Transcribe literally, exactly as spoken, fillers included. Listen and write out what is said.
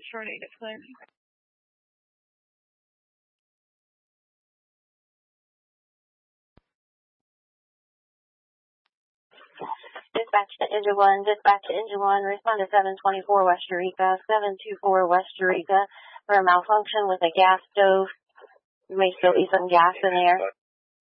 Short eight, it's clear. Dispatch to Engine one, dispatch to Engine one, respond to seven twenty-four West Eureka, seven two four West Eureka for a malfunction with a gas stove. There may still be some gas in there.